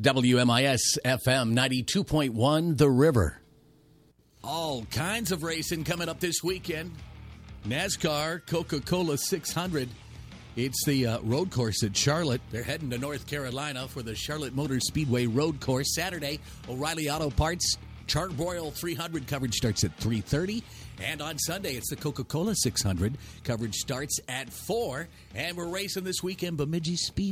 WMIS FM 92.1 The River. All kinds of racing coming up this weekend. NASCAR Coca-Cola 600. It's the road course at Charlotte. They're heading to North Carolina for the Charlotte Motor Speedway road course. Saturday, O'Reilly Auto Parts Char-Broil 300 coverage starts at 3:30. And on Sunday, it's the Coca-Cola 600. Coverage starts at 4. And we're racing this weekend Bemidji Speedway.